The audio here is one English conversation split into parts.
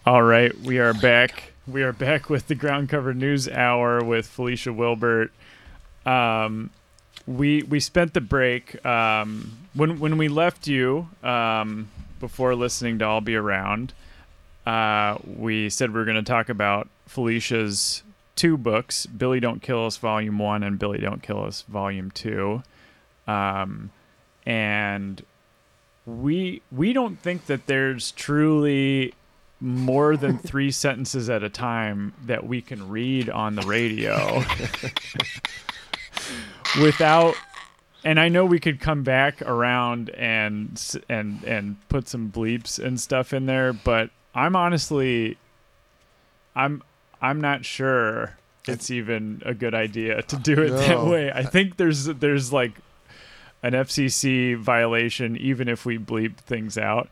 All right, we are back. We are back with the Ground Cover News Hour with Felicia Wilbert. We spent the break when we left you before listening to I'll Be Around. We said we were going to talk about Felicia's two books, Billy Don't Kill Us Volume 1 and Billy Don't Kill Us Volume 2. And we don't think that there's truly more than 3 sentences at a time that we can read on the radio without. And I know we could come back around and put some bleeps and stuff in there, but I'm honestly, I'm not sure it's even a good idea to do it that way. I think there's like an FCC violation even if we bleep things out.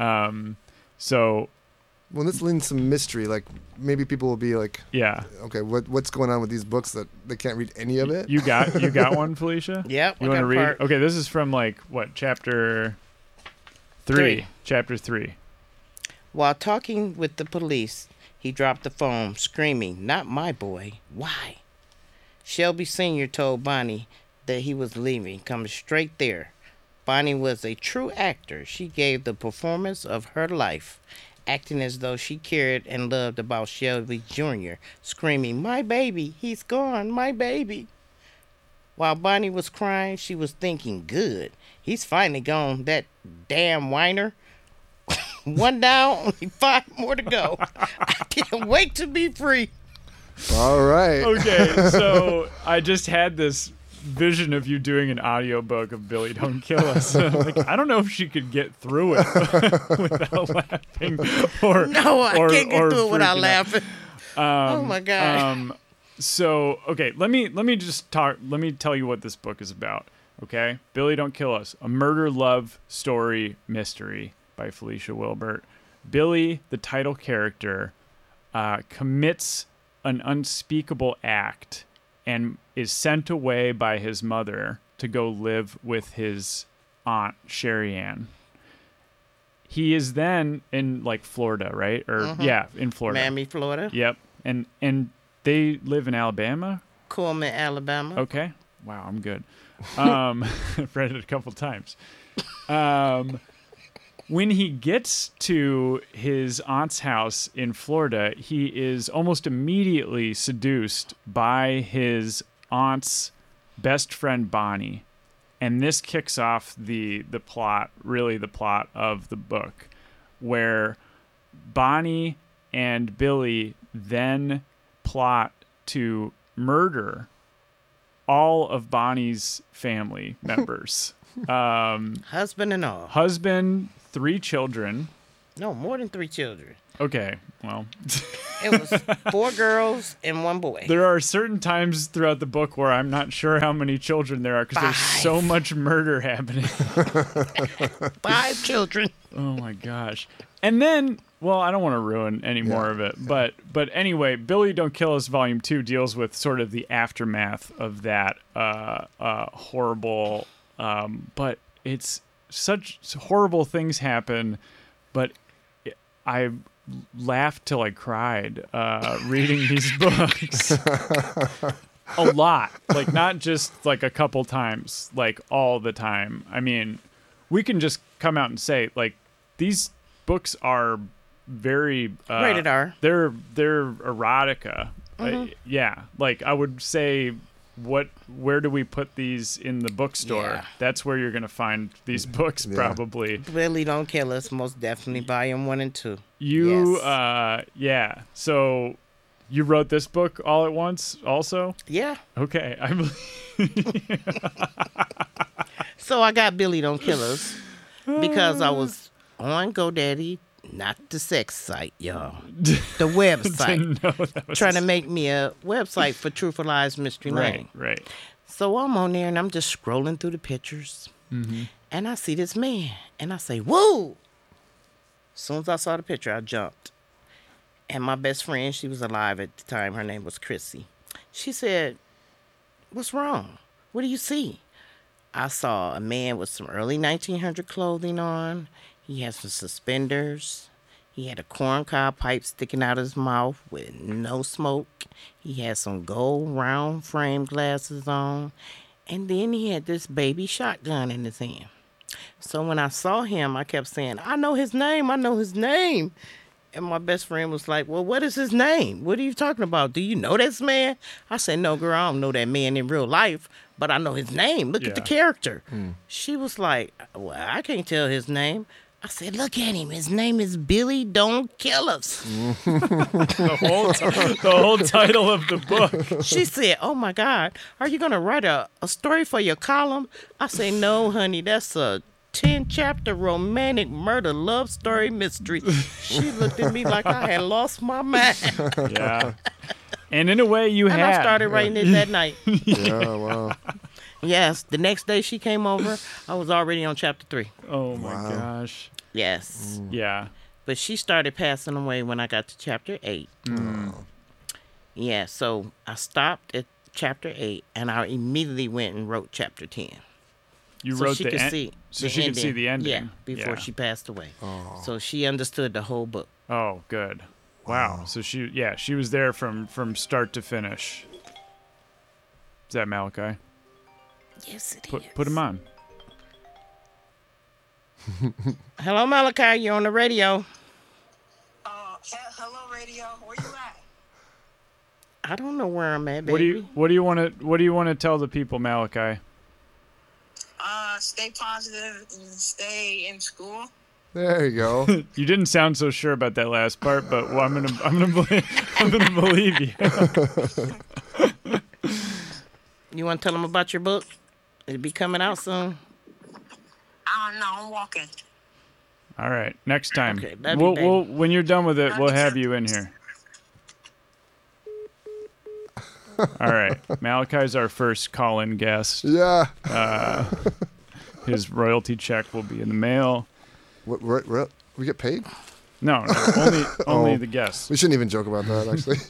So. Well, let's lean some mystery. Like maybe people will be like, yeah, okay, what's going on with these books that they can't read any of it? You got one, Felicia? Yep. You want to read? Okay, this is from like what, chapter 3? Chapter 3. While talking with the police, he dropped the phone, screaming, "Not my boy. Why?" Shelby Sr. told Bonnie that he was leaving, coming straight there. Bonnie was a true actor. She gave the performance of her life, acting as though she cared and loved about Shelby Jr., screaming, "My baby, he's gone, my baby." While Bonnie was crying, she was thinking, good, he's finally gone, that damn whiner. One down, only 5 more to go. I can't wait to be free. All right. Okay, so I just had this vision of you doing an audiobook of Billy Don't Kill Us. Like, I don't know if she could get through it without laughing. No, I can't get through it without laughing. Oh my God. So, okay, let me tell you what this book is about. Okay, Billy Don't Kill Us, a murder love story mystery by Felicia Wilbert. Billy, the title character, commits an unspeakable act and is sent away by his mother to go live with his aunt, Sherry Ann. He is then in like Florida, right? Or yeah, in Florida. Miami, Florida. Yep. And they live in Alabama? Coleman, Alabama. Okay. Wow, I'm good. I've read it a couple times. When he gets to his aunt's house in Florida, he is almost immediately seduced by his aunt's best friend, Bonnie. And this kicks off the plot, really the plot of the book, where Bonnie and Billy then plot to murder all of Bonnie's family members. Husband and all. Husband, 3 children. No, more than 3 children. Okay, well. It was 4 girls and 1 boy. There are certain times throughout the book where I'm not sure how many children there are because there's so much murder happening. 5 children. Oh my gosh. And then, well, I don't want to ruin any more of it, but anyway, Billy Don't Kill Us Volume 2 deals with sort of the aftermath of that horrible, but it's such horrible things happen, but I laughed till I cried reading these books. A lot. Like, not just like a couple times, like all the time. I mean, we can just come out and say, like, these books are very rated R. They're erotica. Yeah, like I would say, where do we put these in the bookstore? Yeah. That's where you're gonna find these books, probably. Billy Don't Kill Us, most definitely Volume 1 and 2. Yeah. So you wrote this book all at once, also? Yeah. Okay, I believe. So I got Billy Don't Kill Us because I was on GoDaddy, not the sex site, y'all. The website. Trying to make me a website for True for Lies Mystery Lane. Right. So I'm on there and I'm just scrolling through the pictures. Mm-hmm. And I see this man. And I say, whoa! As soon as I saw the picture, I jumped. And my best friend, she was alive at the time. Her name was Chrissy. She said, what's wrong? What do you see? I saw a man with some early 1900 clothing on. He has some suspenders. He had a corncob pipe sticking out of his mouth with no smoke. He had some gold round frame glasses on. And then he had this baby shotgun in his hand. So when I saw him, I kept saying, I know his name. I know his name. And my best friend was like, well, what is his name? What are you talking about? Do you know this man? I said, no, girl, I don't know that man in real life, but I know his name. Look at the Yeah. character. She was like, well, I can't tell his name. I said, look at him. His name is Billy Don't Kill Us. The whole title of the book. She said, oh, my God, are you going to write a story for your column? I say, no, honey, that's a 10-chapter romantic murder love story mystery. She looked at me like I had lost my mind. Yeah. And in a way, you And had. I started writing it that night. Yeah, wow. Yes, the next day she came over, I was already on chapter 3. Oh my Wow. gosh. Yes. Yeah. But she started passing away when I got to chapter 8. Yeah, so I stopped at chapter 8 and I immediately went and wrote chapter 10. You So wrote she the could end. see So the she could see ending. the ending. Yeah, before Yeah. she passed away. Oh. So she understood the whole book. Oh, good. Wow. So she was there from start to finish. Is that Malachi? Yes, it is. Put him on. Hello, Malachi. You're on the radio. Hello, radio. Where you at? I don't know where I'm at, baby. What do you want to tell the people, Malachi? Stay positive and stay in school. There you go. You didn't sound so sure about that last part, but well, I'm gonna believe you. You want to tell them about your book? It'll be coming out soon. I don't know. I'm walking. All right. Next time. Okay, love you, we'll baby. when you're done with it, we'll have you in here. All right. Malachi's our first call-in guest. Yeah. His royalty check will be in the mail. What, we get paid? No, only Oh. the guests. We shouldn't even joke about that, actually.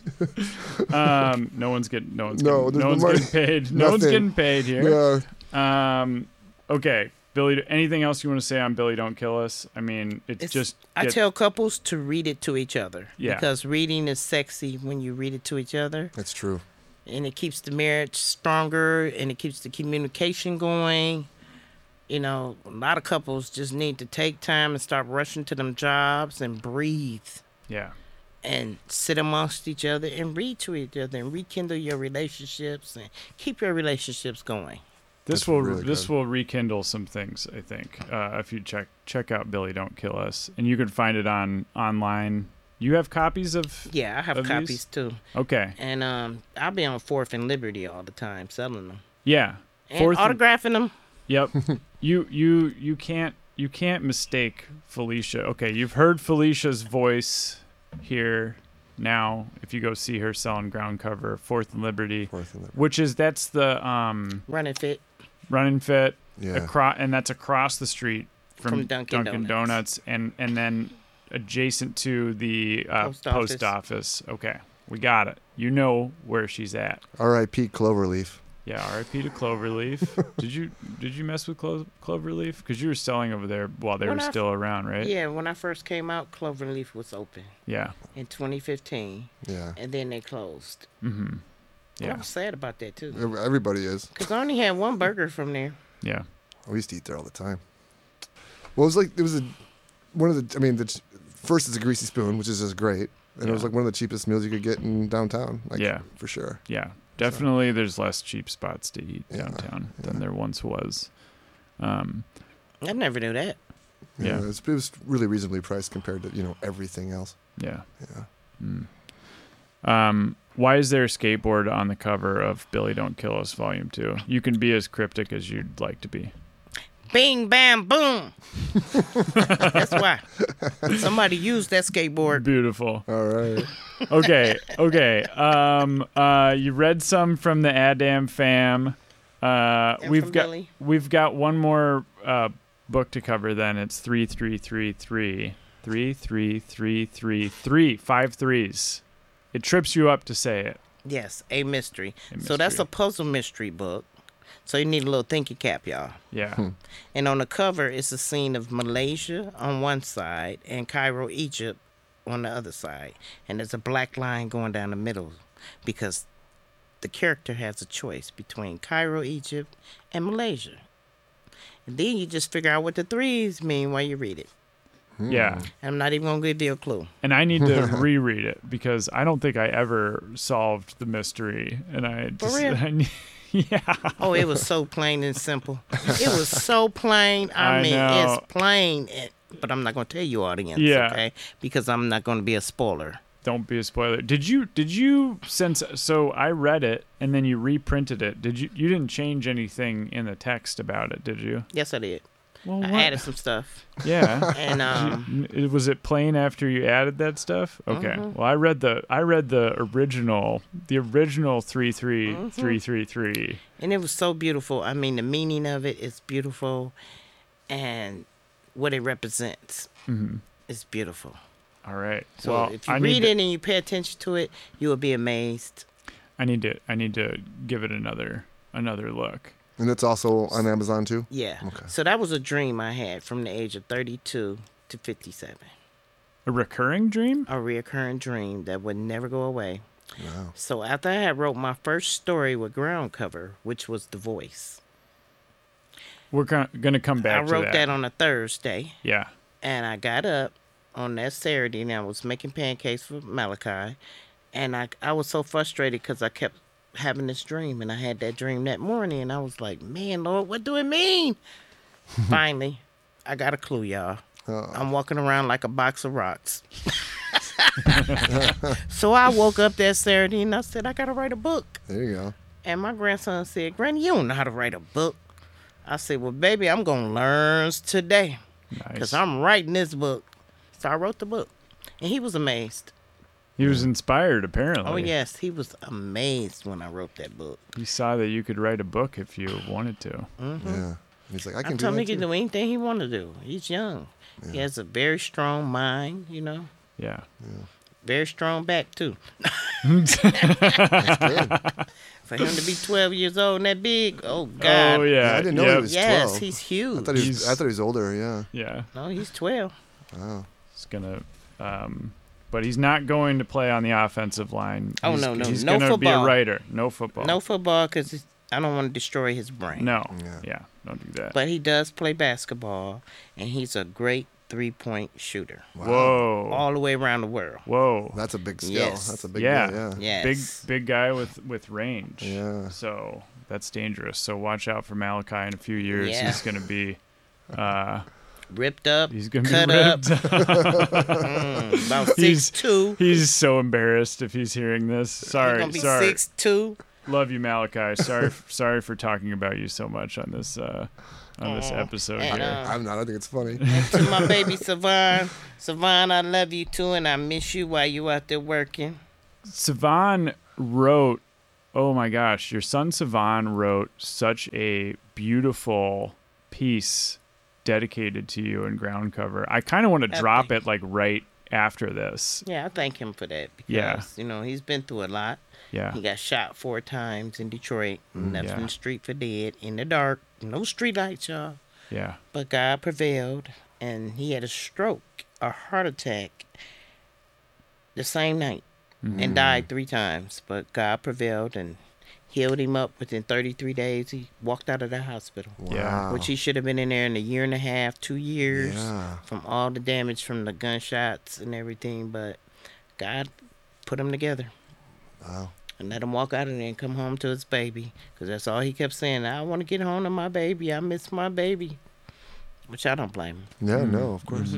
No one's getting there's no no one's money. getting paid. No one's Nothing. getting paid here. Yeah. Okay, Billy. Anything else you want to say on Billy? Don't Kill Us. I mean, it's just. I tell couples to read it to each other. Yeah. Because reading is sexy when you read it to each other. That's true. And it keeps the marriage stronger and it keeps the communication going. You know, a lot of couples just need to take time and stop rushing to them jobs and breathe Yeah. and sit amongst each other and read to each other and rekindle your relationships and keep your relationships going. This That's will really this good. will rekindle some things, I think. If you check out Billy Don't Kill Us, and you can find it online. You have copies of? Yeah, I have Of copies these? too. Okay. And I'll be on 4th and Liberty all the time selling them. Yeah. And Fourth and- autographing them. Yep. You can't mistake Felicia. Okay, you've heard Felicia's voice here now. If you go see her selling ground cover, 4th and Liberty, Fourth and Liberty. which is that's the Running Fit. Running Fit Yeah. and that's across the street from Dunkin' Donuts and then adjacent to the post office. Okay, we got it. You know where she's at. R.I.P. Cloverleaf. Yeah, R.I.P. to Cloverleaf. Did you mess with Cloverleaf? Because you were selling over there while they When were still around, right? Yeah, when I first came out, Cloverleaf was open Yeah. in 2015, Yeah. and then they closed. Mm-hmm. And I Yeah. was sad about that too, Everybody is. because I only had one burger from there. Yeah. We used to eat there all the time. Well, it was one of the. I mean, first it's a greasy spoon, which is just great, and it was Yeah. like one of the cheapest meals you could get in downtown. Like, Yeah. for sure. Yeah. Definitely, there's less cheap spots to eat Yeah, downtown than yeah. there once was. I never knew that. Yeah. it was really reasonably priced compared to everything else. Yeah. Yeah. Why is there a skateboard on the cover of Billy Don't Kill Us Volume 2? You can be as cryptic as you'd like to be. Bing, bam, boom. That's why. Somebody used that skateboard. Beautiful. All right. Okay. You read some from the Adam fam. And We've from got Billy. we've got one more book to cover. Then it's 3333. 3333. 5 threes. It trips you up to say it. Yes, a mystery. A So that's mystery. a puzzle mystery book. So you need a little thinking cap, y'all. Yeah. And on the cover, it's a scene of Malaysia on one side and Cairo, Egypt on the other side, and there's a black line going down the middle, because the character has a choice between Cairo, Egypt, and Malaysia. And then you just figure out what the threes mean while you read it. Yeah. And I'm not even gonna give you a clue. And I need to reread it because I don't think I ever solved the mystery. And I just, real? Yeah. Oh, it was so plain and simple. It was so plain. I mean, know. it's plain. But I'm not going to tell you, audience, Yeah. okay? Because I'm not going to be a spoiler. Don't be a spoiler. Did you since so I read it and then you reprinted it. You didn't change anything in the text about it, did you? Yes, I did. Well, I added some stuff. Yeah. And Was it plain after you added that stuff? Okay. Well, I read the original 33333. and it was so beautiful. I mean, the meaning of it is beautiful, and what it represents is beautiful. All right. So well, if you I read need it and you pay attention to it, you will be amazed. I need to give it another look. And it's also on Amazon too? Yeah. Okay. So that was a dream I had from the age of 32 to 57. A recurring dream? A reoccurring dream that would never go away. Wow. So after I had wrote my first story with ground cover, which was The Voice, We're gonna come back I to wrote that on a Thursday, Yeah. and I got up on that Saturday, and I was making pancakes for Malachi, and I was so frustrated because I kept having this dream, and I had that dream that morning, and I was like, man, Lord, what do it mean? Finally, I got a clue, y'all. I'm walking around like a box of rocks. So I woke up that Saturday and I said, I gotta write a book. There you go. And my grandson said, Granny, you don't know how to write a book. I said, well, baby, I'm gonna learn today because Nice. I'm writing this book. So I wrote the book, and he was amazed. He was inspired apparently. Oh yes, he was amazed when I wrote that book. He saw that you could write a book if you wanted to. Yeah. He's like, I I can do told him that he can too. do anything he wanted to do. He's young. He has a very strong mind, you know. Yeah. Very strong back too. That's good. For him to be 12 years old and that big, oh God. Oh yeah. I didn't know he Yep. was Yes, 12. he's huge. I thought he was older, yeah. Yeah. No, he's 12. Wow. He's gonna but he's not going to play on the offensive line. Oh, He's- no. He's No gonna be a football. writer. No football. No football because I don't want to destroy his brain. No. Yeah. Yeah. Don't do that. But he does play basketball, and he's a great three-point shooter Whoa. all the way around the world. Whoa. That's a big skill. Yes. That's a big Yeah. deal, yeah. Yes. Big guy with range. Yeah. So that's dangerous. So watch out for Malachi in a few years. Yeah. He's gonna be Ripped up, he's gonna cut be ripped. about He's- 6'2". He's so embarrassed if he's hearing this. He's Sorry, gonna be sorry. 6'2". Love you, Malachi. Sorry for talking about you so much on this episode and, here. I'm not. I think it's funny. And to my baby Savon, I love you too, and I miss you while you out there working. Savon wrote, oh my gosh, your son Savon wrote such a beautiful piece dedicated to you in ground cover. I kind of want to drop it like right after this. Yeah, I thank him for that because Yeah. you know he's been through a lot. Yeah. He got shot 4 times in Detroit, and left Yeah. in the street for dead in the dark. No street lights, y'all. Yeah. But God prevailed, and he had a stroke, a heart attack, the same night, and died 3 times. But God prevailed and healed him up within 33 days. He walked out of the hospital, Yeah. which he should have been in there in a year and a half, 2 years, Yeah. from all the damage from the gunshots and everything. But God put him together. Wow. And let him walk out of there and come home to his baby. Because that's all he kept saying. I want to get home to my baby. I miss my baby. Which I don't blame him. Yeah, no, of course.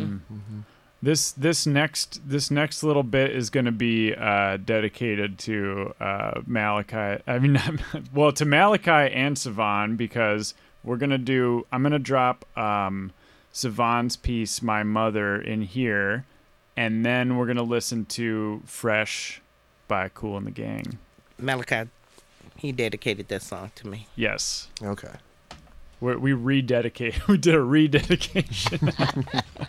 This next little bit is going to be dedicated to Malachi. I mean, well, to Malachi and Savon, because I'm gonna drop Savon's piece, "My Mother," in here, and then we're gonna listen to "Fresh" by Kool and the Gang. Malachi, he dedicated that song to me. Yes, Okay. we rededicate. We did a rededication.